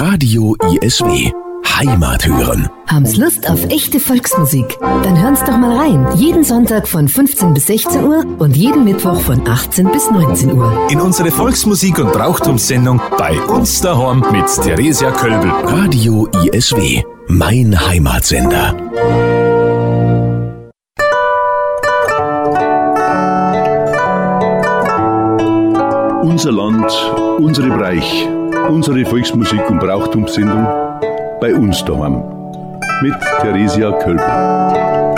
Radio ISW. Heimat hören. Haben's Lust auf echte Volksmusik? Dann hören's doch mal rein. Jeden Sonntag von 15 bis 16 Uhr und jeden Mittwoch von 18 bis 19 Uhr. In unsere Volksmusik- und Brauchtumssendung bei uns daheim mit Theresia Kölbel. Radio ISW. Mein Heimatsender. Unser Land, unsere Bereich, unsere Volksmusik- und Brauchtumssendung bei uns daheim mit Theresia Kölbel.